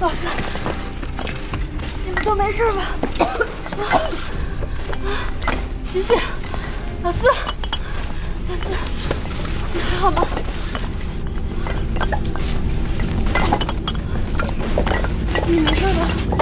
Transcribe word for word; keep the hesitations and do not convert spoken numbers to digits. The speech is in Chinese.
老四，你们都没事吧？啊啊！醒醒，老四，老四，你还好吗？你没事吧？